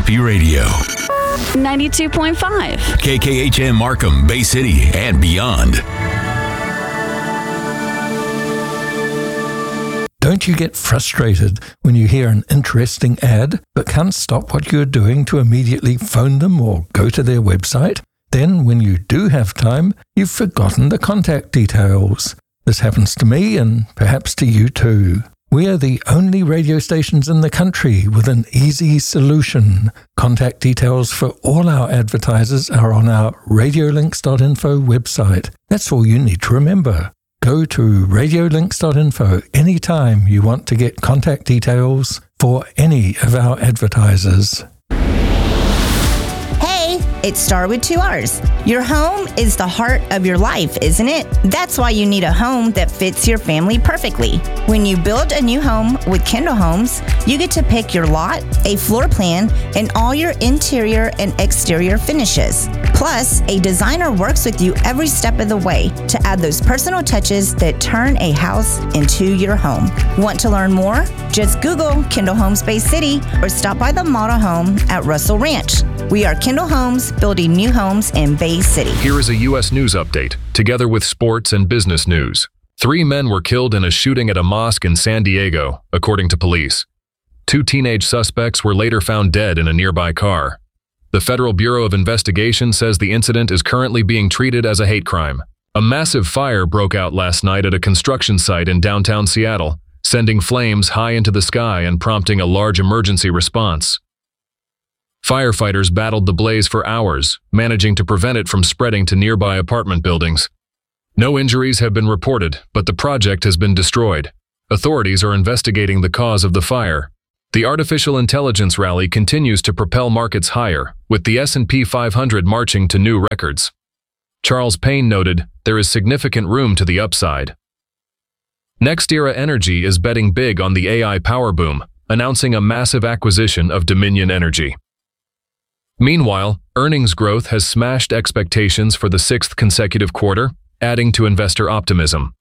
Happy Radio. 92.5. KKHM Markham, Bay City, and beyond. Don't you get frustrated when you hear an interesting ad but can't stop what you're doing to immediately phone them or go to their website? Then, when you do have time, you've forgotten the contact details. This happens to me and perhaps to you too. We are the only radio stations in the country with an easy solution. Contact details for all our advertisers are on our radiolinks.info website. That's all you need to remember. Go to radiolinks.info anytime you want to get contact details for any of our advertisers. Hey, it's Star with 2 R's. Your home is the heart of your life, isn't it? That's why you need a home that fits your family perfectly. When you build a new home with Kendall Homes, you get to pick your lot, a floor plan, and all your interior and exterior finishes. Plus, a designer works with you every step of the way to add those personal touches that turn a house into your home. Want to learn more? Just Google Kendall Homes Bay City or stop by the model home at Russell Ranch. We are Kendall Homes, building new homes in Bay City. Here is a U.S. news update, together with sports and business news. 3 men were killed in a shooting at a mosque in San Diego, according to police. 2 teenage suspects were later found dead in a nearby car. The Federal Bureau of Investigation says the incident is currently being treated as a hate crime. A massive fire broke out last night at a construction site in downtown Seattle, sending flames high into the sky and prompting a large emergency response. Firefighters battled the blaze for hours, managing to prevent it from spreading to nearby apartment buildings. No injuries have been reported, but the project has been destroyed. Authorities are investigating the cause of the fire. The artificial intelligence rally continues to propel markets higher, with the S&P 500 marching to new records. Charles Payne noted, "There is significant room to the upside." NextEra Energy is betting big on the AI power boom, announcing a massive acquisition of Dominion Energy. Meanwhile, earnings growth has smashed expectations for the 6th consecutive quarter, adding to investor optimism.